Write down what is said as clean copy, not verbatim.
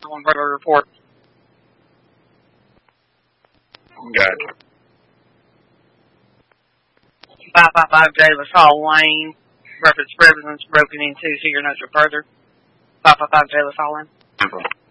on regular report. Gotcha. 555 Davis Hall Lane. Reference broken into. See your notes are further. 555 Davis Hall Lane.